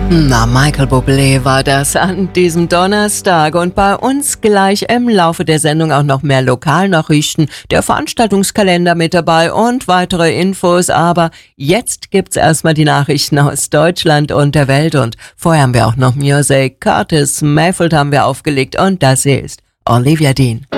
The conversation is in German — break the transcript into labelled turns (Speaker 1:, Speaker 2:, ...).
Speaker 1: Na, Michael Bublé war das an diesem Donnerstag und bei uns gleich im Laufe der Sendung auch noch mehr Lokalnachrichten, der Veranstaltungskalender mit dabei und weitere Infos, aber jetzt gibt's erstmal die Nachrichten aus Deutschland und der Welt und vorher haben wir auch noch Music. Curtis Mayfield haben wir aufgelegt und das hier ist Olivia Dean.